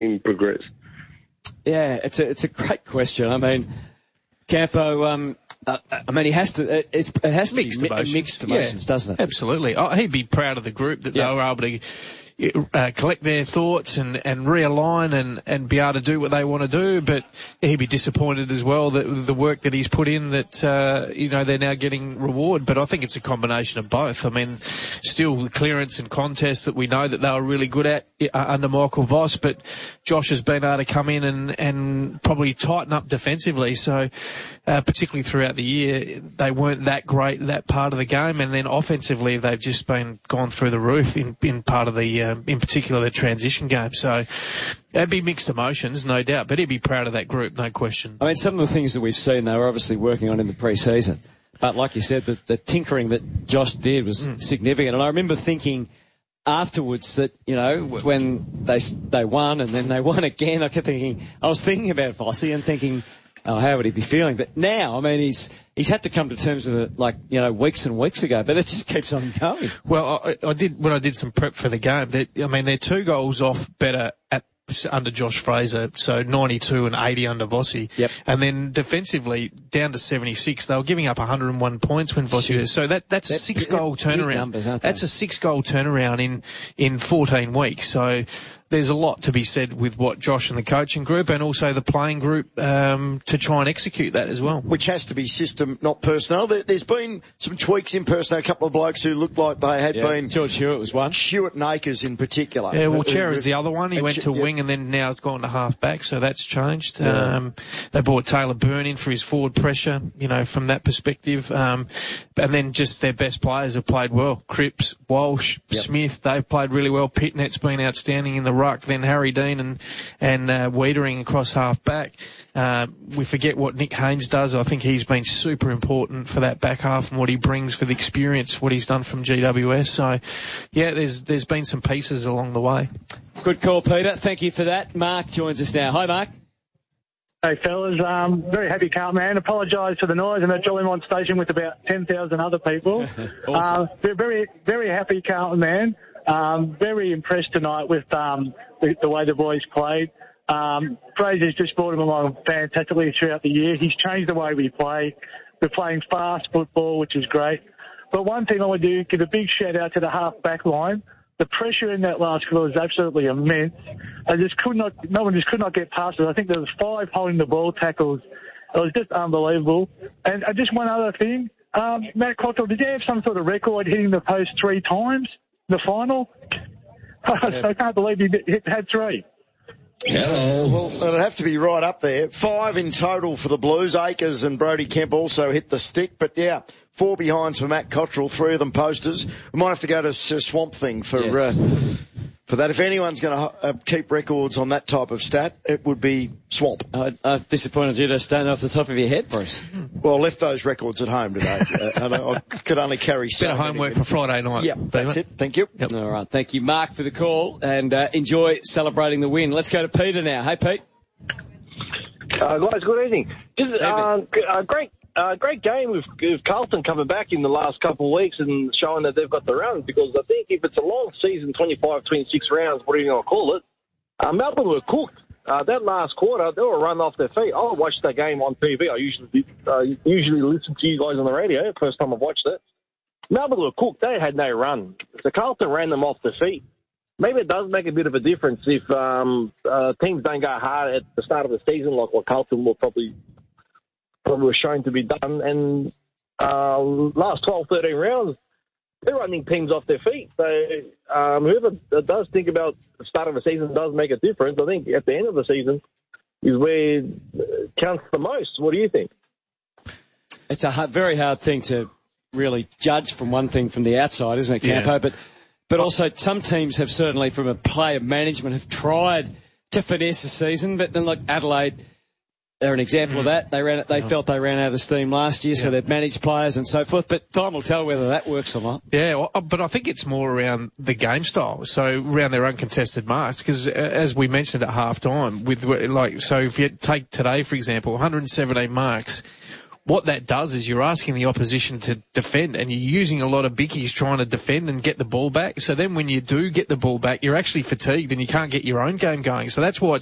him progress? Yeah, it's a great question. I mean, Campo, he has to. It has to be mixed emotions, doesn't it? Absolutely. He'd be proud of the group that they were able to collect their thoughts and realign and be able to do what they want to do, but he'd be disappointed as well that the work that he's put in that they're now getting reward. But I think it's a combination of both. I mean, still the clearance and contest that we know that they were really good at under Michael Voss, but Josh has been able to come in and probably tighten up defensively. So particularly throughout the year, they weren't that great that part of the game, and then offensively they've just gone through the roof in part of the in particular the transition game. So it'd be mixed emotions, no doubt, but he'd be proud of that group, no question. I mean, some of the things that we've seen they were obviously working on in the pre-season, but like you said, the tinkering that Josh did was significant. And I remember thinking afterwards that, when they won and then they won again, I was thinking about Vossi and thinking, how would he be feeling? But now, I mean, he's had to come to terms with it, weeks and weeks ago, but it just keeps on going. Well, I did some prep for the game. They're 2 goals off better under Josh Fraser, so 92 and 80 under Vossi. Yep. And then defensively, down to 76. They were giving up 101 points when Vossi was. So that's a 6-goal turnaround. Numbers, aren't they? That's a 6-goal turnaround in 14 weeks. So there's a lot to be said with what Josh and the coaching group and also the playing group to try and execute that as well. Which has to be system, not personnel. There's been some tweaks in personnel. A couple of blokes who looked like they had been. George Hewitt was one. Hewitt and Akers in particular. Yeah, well, Chera's the other one. He went to wing and then now it's gone to half back, so that's changed. Yeah. They brought Taylor Byrne in for his forward pressure, from that perspective. And then just their best players have played well. Cripps, Walsh, Smith, they've played really well. Pitnet's been outstanding in the ruck. Then Harry Dean and Wiedering across half back. We forget what Nick Haynes does. I think he's been super important for that back half and what he brings for the experience, what he's done from GWS. So, yeah, there's been some pieces along the way. Good call, Peter. Thank you for that. Mark joins us now. Hi, Mark. Hey, fellas. Very happy Carlton, man. Apologise for the noise. I'm at Jolimont Station with about 10,000 other people. Awesome. Very, very happy Carlton, man. Very impressed tonight with the way the boys played. Fraser's just brought them along fantastically throughout the year. He's changed the way we play. We're playing fast football, which is great. But one thing I want to do, give a big shout out to the half-back line. The pressure in that last quarter was absolutely immense. No one just could not get past it. I think there was 5 holding the ball tackles. It was just unbelievable. And just one other thing. Matt Cottrell, did you have some sort of record hitting the post 3 times in the final? I can't believe he had 3. Hello. Well, it'll have to be right up there. 5 in total for the Blues. Akers and Brody Kemp also hit the stick. But, 4 behinds for Matt Cottrell, 3 of them posters. We might have to go to Swamp Thing for that. If anyone's going to keep records on that type of stat, it would be Swamp. I've disappointed you to stand off the top of your head, Bruce. Well, I left those records at home today. And I could only carry so bit of homework for Friday night. Yep, that's it. Thank you. Yep. All right. Thank you, Mark, for the call, and enjoy celebrating the win. Let's go to Peter now. Hey, Pete. Guys, good evening. Just great game with Carlton coming back in the last couple of weeks and showing that they've got the run, because I think if it's a long season, 25, 26 rounds, whatever you want to call it, Melbourne were cooked. That last quarter, they were run off their feet. I watched that game on TV. I usually listen to you guys on the radio. First time I've watched it. Melbourne were cooked. They had no run. So Carlton ran them off their feet. Maybe it does make a bit of a difference if teams don't go hard at the start of the season like what Carlton will probably was shown to be done. And last 12, 13 rounds, they're running teams off their feet. So whoever does think about the start of the season does make a difference. I think at the end of the season is where it counts the most. What do you think? It's a very hard thing to really judge from one thing from the outside, isn't it, Campo? Yeah. But also some teams have certainly, from a player management, have tried to finesse the season. But then, like Adelaide, they're an example of that. They felt they ran out of steam last year, so they've managed players and so forth. But time will tell whether that works or not. Yeah, well, but I think it's more around the game style, so around their uncontested marks. Because as we mentioned at half time, so if you take today, for example, 117 marks what that does is you're asking the opposition to defend, and you're using a lot of bickies trying to defend and get the ball back. So then when you do get the ball back, you're actually fatigued and you can't get your own game going. So that's why